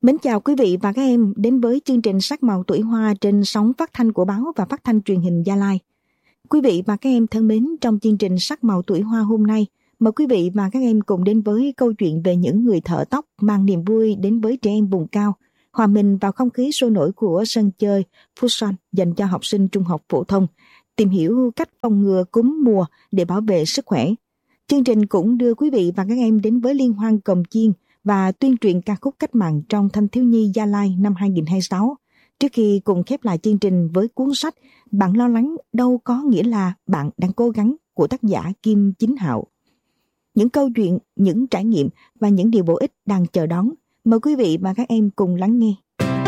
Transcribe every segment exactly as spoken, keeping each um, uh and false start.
Mến chào quý vị và các em đến với chương trình Sắc màu tuổi hoa trên sóng phát thanh của báo và phát thanh truyền hình Gia Lai. Quý vị và các em thân mến, trong chương trình Sắc màu tuổi hoa hôm nay, mời quý vị và các em cùng đến với câu chuyện về những người thợ tóc mang niềm vui đến với trẻ em vùng cao, hòa mình vào không khí sôi nổi của sân chơi futsal dành cho học sinh trung học phổ thông, tìm hiểu cách phòng ngừa cúm mùa để bảo vệ sức khỏe. Chương trình cũng đưa quý vị và các em đến với liên hoan cồng chiêng và tuyên truyền ca khúc cách mạng trong Thanh thiếu nhi Gia Lai năm hai không hai sáu. Trước khi cùng khép lại chương trình với cuốn sách Bạn lo lắng đâu có nghĩa là bạn đang cố gắng của tác giả Kim Chính Hạo. Những câu chuyện, những trải nghiệm và những điều bổ ích đang chờ đón. Mời quý vị và các em cùng lắng nghe.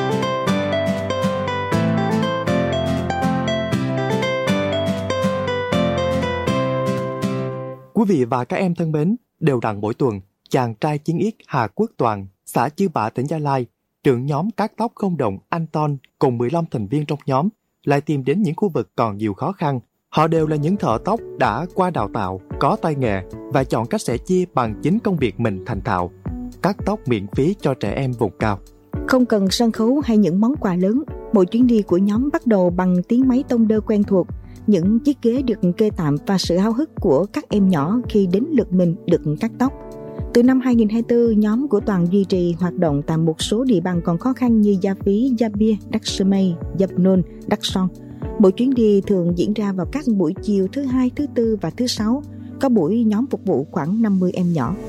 Quý vị và các em thân mến, đều đặn mỗi tuần, chàng trai chiến yết Hà Quốc Toàn, xã Chư Bả, tỉnh Gia Lai, trưởng nhóm cắt tóc không đồng anh Ton cùng mười lăm thành viên trong nhóm lại tìm đến những khu vực còn nhiều khó khăn. Họ đều là những thợ tóc đã qua đào tạo, có tay nghề và chọn cách sẻ chia bằng chính công việc mình thành thạo, cắt tóc miễn phí cho trẻ em vùng cao. Không cần sân khấu hay những món quà lớn, mỗi chuyến đi của nhóm bắt đầu bằng tiếng máy tông đơ quen thuộc, những chiếc ghế được kê tạm và sự háo hức của các em nhỏ khi đến lượt mình được cắt tóc. Từ năm hai không hai tư, nhóm của Toàn duy trì hoạt động tại một số địa bàn còn khó khăn như Gia Phí, Gia Bia, Đắc Sơ Mây, Dập Nôn, Đắc Son. Mỗi chuyến đi thường diễn ra vào các buổi chiều thứ hai, thứ tư và thứ sáu, có buổi nhóm phục vụ khoảng năm mươi em nhỏ.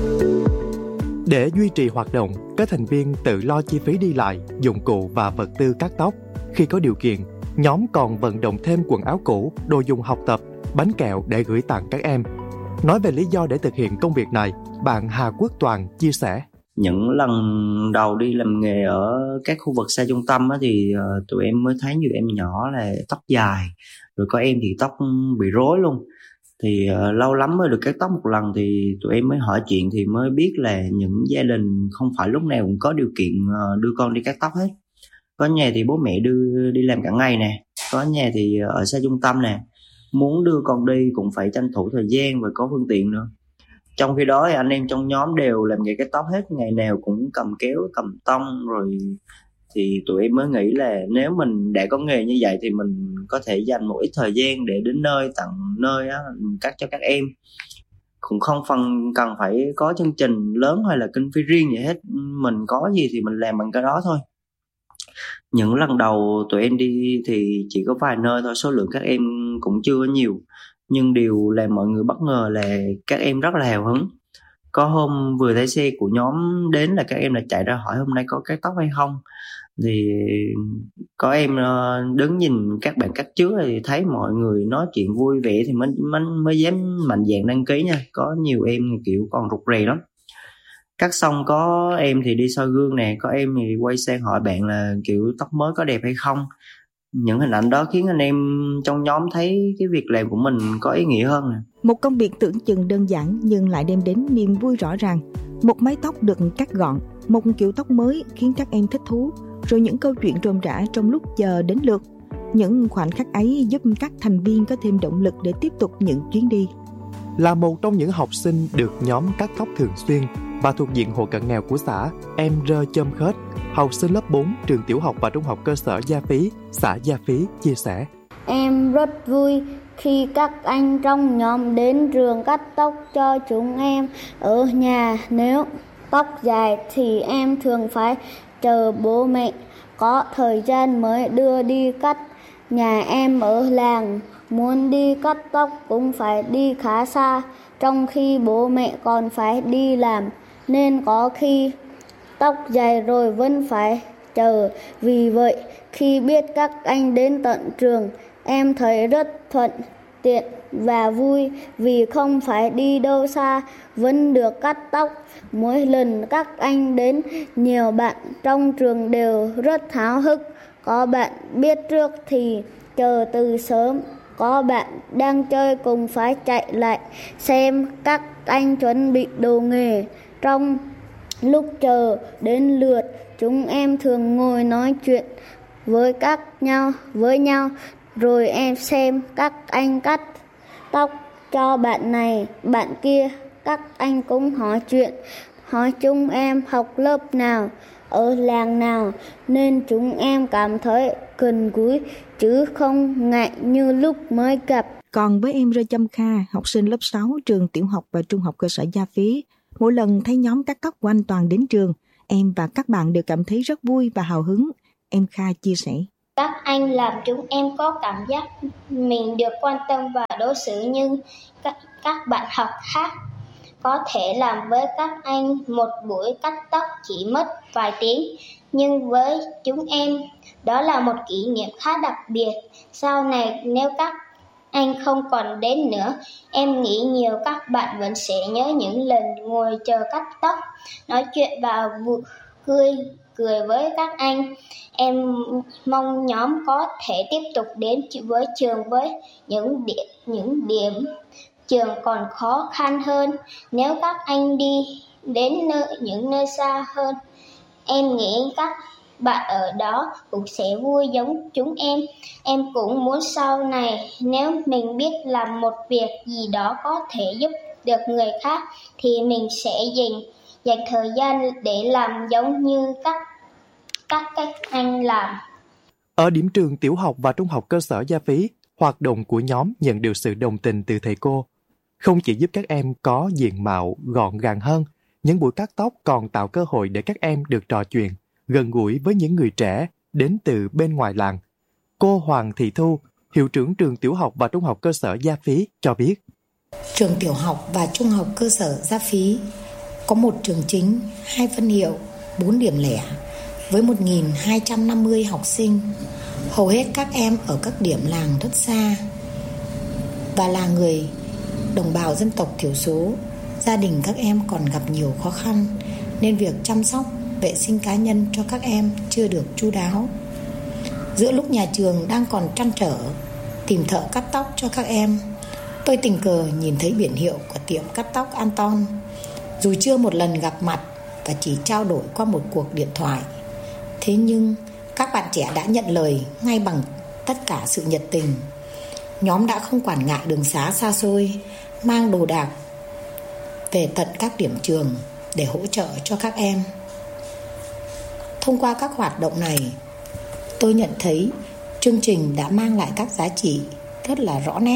Để duy trì hoạt động, các thành viên tự lo chi phí đi lại, dụng cụ và vật tư cắt tóc. Khi có điều kiện, nhóm còn vận động thêm quần áo cũ, đồ dùng học tập, bánh kẹo để gửi tặng các em. Nói về lý do để thực hiện công việc này, bạn Hà Quốc Toàn chia sẻ. Những lần đầu đi làm nghề ở các khu vực xa trung tâm á, thì uh, tụi em mới thấy nhiều em nhỏ là tóc dài, rồi có em thì tóc bị rối luôn. Thì uh, lâu lắm mới được cắt tóc một lần thì tụi em mới hỏi chuyện thì mới biết là những gia đình không phải lúc nào cũng có điều kiện uh, đưa con đi cắt tóc hết. Có nhà thì bố mẹ đưa đi làm cả ngày nè, có nhà thì ở xa trung tâm nè, muốn đưa con đi cũng phải tranh thủ thời gian và có phương tiện nữa. Trong khi đó thì anh em trong nhóm đều làm nghề cắt tóc hết, ngày nào cũng cầm kéo, cầm tông rồi. Thì tụi em mới nghĩ là nếu mình đã có nghề như vậy thì mình có thể dành một ít thời gian để đến nơi tận nơi á, cắt cho các em. Cũng không phần cần phải có chương trình lớn hay là kinh phí riêng gì hết, mình có gì thì mình làm bằng cái đó thôi. Những lần đầu tụi em đi thì chỉ có vài nơi thôi, số lượng các em cũng chưa có nhiều. Nhưng điều làm mọi người bất ngờ là các em rất là hào hứng. Có hôm vừa thấy xe của nhóm đến là các em lại chạy ra hỏi hôm nay có cắt tóc hay không. Thì có em đứng nhìn các bạn cắt trước thì thấy mọi người nói chuyện vui vẻ thì mới, mới, mới dám mạnh dạn đăng ký nha. Có nhiều em kiểu còn rụt rè lắm. Cắt xong có em thì đi soi gương nè, có em thì quay sang hỏi bạn là kiểu tóc mới có đẹp hay không. Những hình ảnh đó khiến anh em trong nhóm thấy cái việc làm của mình có ý nghĩa hơn nè. Một công việc tưởng chừng đơn giản nhưng lại đem đến niềm vui rõ ràng. Một mái tóc được cắt gọn, một kiểu tóc mới khiến các em thích thú, rồi những câu chuyện rôm rã trong lúc chờ đến lượt. Những khoảnh khắc ấy giúp các thành viên có thêm động lực để tiếp tục những chuyến đi. Là một trong những học sinh được nhóm cắt tóc thường xuyên và thuộc diện hộ cận nghèo của xã, em Rơ Chôm Khết, học sinh lớp bốn trường tiểu học và trung học cơ sở Gia Phí, xã Gia Phí chia sẻ. Em rất vui khi các anh trong nhóm đến trường cắt tóc cho chúng em ở nhà. Nếu tóc dài thì em thường phải chờ bố mẹ có thời gian mới đưa đi cắt. Nhà em ở làng, muốn đi cắt tóc cũng phải đi khá xa, trong khi bố mẹ còn phải đi làm, nên có khi tóc dài rồi vẫn phải chờ. Vì vậy, khi biết các anh đến tận trường, em thấy rất thuận tiện và vui vì không phải đi đâu xa, vẫn được cắt tóc. Mỗi lần các anh đến, nhiều bạn trong trường đều rất háo hức. Có bạn biết trước thì chờ từ sớm, có bạn đang chơi cùng phải chạy lại xem các anh chuẩn bị đồ nghề. Trong lúc chờ đến lượt, chúng em thường ngồi nói chuyện với các nhau với nhau, rồi em xem các anh cắt tóc cho bạn này, bạn kia. Các anh cũng hỏi chuyện, hỏi chúng em học lớp nào, ở làng nào, nên chúng em cảm thấy gần gũi chứ không ngại như lúc mới gặp. Còn với em Rơ Châm Kha, học sinh lớp sáu trường tiểu học và trung học cơ sở Gia Phí, mỗi lần thấy nhóm cắt tóc của anh Toàn đến trường, em và các bạn đều cảm thấy rất vui và hào hứng. Em Kha chia sẻ. Các anh làm chúng em có cảm giác mình được quan tâm và đối xử như các, các bạn học khác. Có thể làm với các anh một buổi cắt tóc chỉ mất vài tiếng, nhưng với chúng em đó là một kỷ niệm khá đặc biệt. Sau này nếu các anh không còn đến nữa, em nghĩ nhiều các bạn vẫn sẽ nhớ những lần ngồi chờ cắt tóc, nói chuyện và vui cười với các anh. Em mong nhóm có thể tiếp tục đến với trường với những điểm, những điểm trường còn khó khăn hơn. Nếu các anh đi đến nơi, những nơi xa hơn, em nghĩ các bạn ở đó cũng sẽ vui giống chúng em. Em cũng muốn sau này nếu mình biết làm một việc gì đó có thể giúp được người khác thì mình sẽ dành dành thời gian để làm giống như các các cách anh làm. Ở điểm trường tiểu học và trung học cơ sở Gia Phí, hoạt động của nhóm nhận được sự đồng tình từ thầy cô. Không chỉ giúp các em có diện mạo gọn gàng hơn, những buổi cắt tóc còn tạo cơ hội để các em được trò chuyện, gần gũi với những người trẻ đến từ bên ngoài làng. Cô Hoàng Thị Thu, hiệu trưởng trường tiểu học và trung học cơ sở Gia Phí cho biết. Trường tiểu học và trung học cơ sở Gia Phí có một trường chính, hai phân hiệu, bốn điểm lẻ với một nghìn hai trăm năm mươi học sinh. Hầu hết các em ở các điểm làng rất xa và là người đồng bào dân tộc thiểu số. Gia đình các em còn gặp nhiều khó khăn nên việc chăm sóc, vệ sinh cá nhân cho các em chưa được chu đáo. Giữa lúc nhà trường đang còn trăn trở tìm thợ cắt tóc cho các em, tôi tình cờ nhìn thấy biển hiệu của tiệm cắt tóc Anton. Dù chưa một lần gặp mặt và chỉ trao đổi qua một cuộc điện thoại, thế nhưng các bạn trẻ đã nhận lời ngay bằng tất cả sự nhiệt tình. Nhóm đã không quản ngại đường xá xa xôi, mang đồ đạc về tận các điểm trường để hỗ trợ cho các em. Thông qua các hoạt động này, tôi nhận thấy chương trình đã mang lại các giá trị rất là rõ nét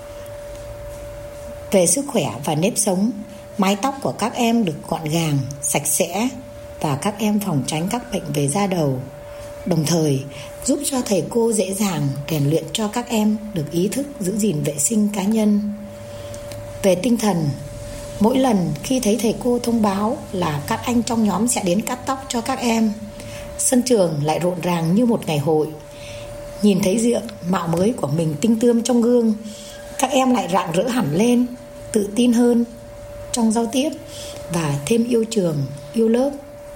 về sức khỏe và nếp sống. Mái tóc của các em được gọn gàng, sạch sẽ và các em phòng tránh các bệnh về da đầu, đồng thời giúp cho thầy cô dễ dàng rèn luyện cho các em được ý thức giữ gìn vệ sinh cá nhân. Về tinh thần, mỗi lần khi thấy thầy cô thông báo là các anh trong nhóm sẽ đến cắt tóc cho các em, sân trường lại rộn ràng như một ngày hội. Nhìn thấy diện mạo mới của mình tinh tươm trong gương, các em lại rạng rỡ hẳn lên, tự tin hơn trong giao tiếp và thêm yêu trường, yêu lớp.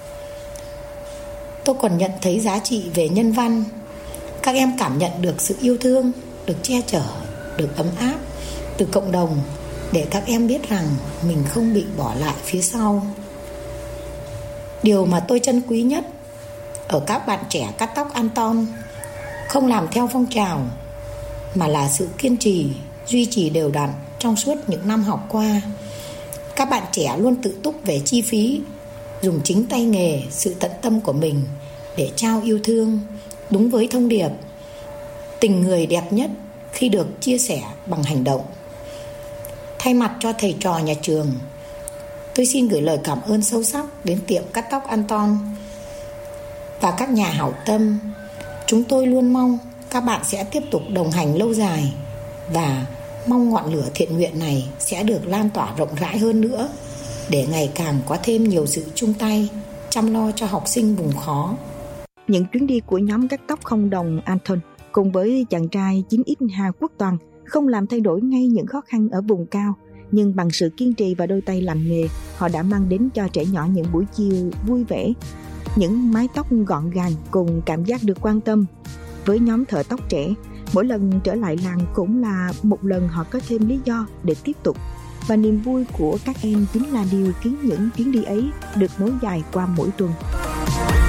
Tôi còn nhận thấy giá trị về nhân văn. Các em cảm nhận được sự yêu thương, được che chở, được ấm áp từ cộng đồng, để các em biết rằng mình không bị bỏ lại phía sau. Điều mà tôi trân quý nhất ở các bạn trẻ cắt tóc Anton không làm theo phong trào, mà là sự kiên trì, duy trì đều đặn trong suốt những năm học qua. Các bạn trẻ luôn tự túc về chi phí, dùng chính tay nghề, sự tận tâm của mình để trao yêu thương, đúng với thông điệp tình người đẹp nhất khi được chia sẻ bằng hành động. Thay mặt cho thầy trò nhà trường, tôi xin gửi lời cảm ơn sâu sắc đến tiệm cắt tóc Anton và các nhà hảo tâm. Chúng tôi luôn mong các bạn sẽ tiếp tục đồng hành lâu dài và mong ngọn lửa thiện nguyện này sẽ được lan tỏa rộng rãi hơn nữa, để ngày càng có thêm nhiều sự chung tay chăm lo cho học sinh vùng khó. Những chuyến đi của nhóm cắt tóc không đồng Anton cùng với chàng trai chín x Hà Quốc Toàn không làm thay đổi ngay những khó khăn ở vùng cao, nhưng bằng sự kiên trì và đôi tay làm nghề, họ đã mang đến cho trẻ nhỏ những buổi chiều vui vẻ, những mái tóc gọn gàng cùng cảm giác được quan tâm. Với nhóm thợ tóc trẻ, mỗi lần trở lại làng cũng là một lần họ có thêm lý do để tiếp tục, và niềm vui của các em chính là điều khiến những chuyến đi ấy được nối dài qua mỗi tuần.